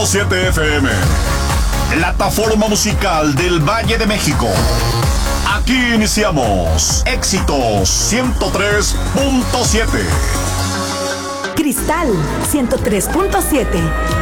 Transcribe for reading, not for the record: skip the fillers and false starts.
103.7 FM, plataforma musical del Valle de México. Aquí iniciamos Éxitos 103.7. Cristal 103.7.